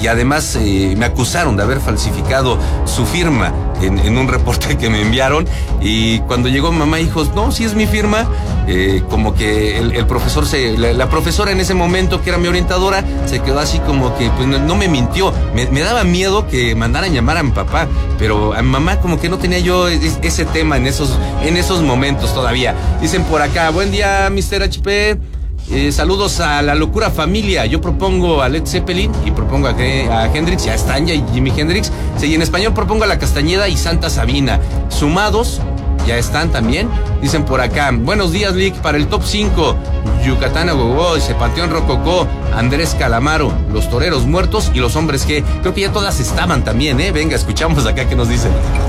y además me acusaron de haber falsificado su firma en un reporte que me enviaron, y cuando llegó mamá dijo, no, sí es mi firma. Como que el profesor la profesora en ese momento, que era mi orientadora, se quedó así como que pues no me mintió. Me daba miedo que mandaran llamar a mi papá, pero a mi mamá como que no tenía yo ese tema en esos momentos todavía. Dicen por acá, buen día Mr. HP, saludos a la locura familia. Yo propongo a Led Zeppelin y propongo a Hendrix, ya están, ya Jimi Hendrix. Sí, y en español propongo a La Castañeda y Santa Sabina. Sumados, ya están también. Dicen por acá, buenos días Lick, para el top 5, Yucatán Agogó, Panteón Rococó, Andrés Calamaro, Los Toreros Muertos y Los Hombres G. Creo que ya todas estaban también, Venga, escuchamos acá qué nos dicen.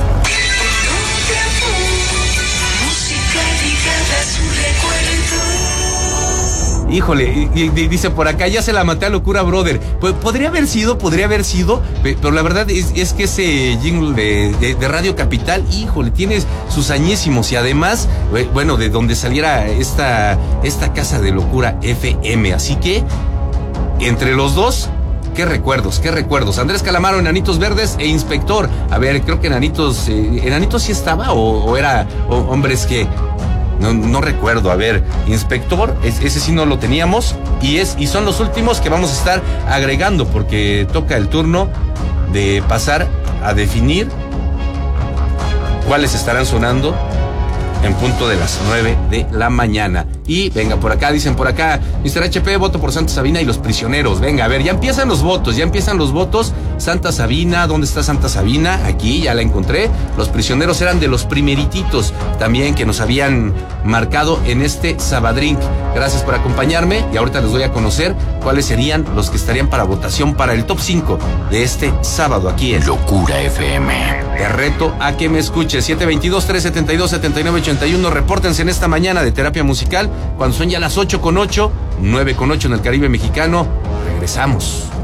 Híjole, y dice por acá, ya se la maté a Locura Brother. Pues podría haber sido, pero la verdad es que ese jingle de Radio Capital, híjole, tiene sus añísimos, y además, bueno, de donde saliera esta casa de locura FM. Así que, entre los dos, qué recuerdos. Andrés Calamaro, Enanitos Verdes e Inspector. A ver, creo que Enanitos sí estaba, o era Hombres que... No recuerdo. A ver, Inspector, ese sí no lo teníamos, y son los últimos que vamos a estar agregando, porque toca el turno de pasar a definir cuáles estarán sonando en punto de las 9 de la mañana. Y venga, por acá, dicen por acá, Mr. HP, voto por Santa Sabina y Los Prisioneros. Venga, a ver, ya empiezan los votos. Santa Sabina, ¿dónde está Santa Sabina? Aquí, ya la encontré. Los Prisioneros eran de los primerititos también que nos habían marcado en este Sabadrink. Gracias por acompañarme, y ahorita les doy a conocer cuáles serían los que estarían para votación para el top 5 de este sábado aquí en Locura FM. Te reto a que me escuches. 722-372-7981. Repórtense en esta mañana de terapia musical, cuando son ya las 8:08, 9:08 en el Caribe mexicano. Regresamos.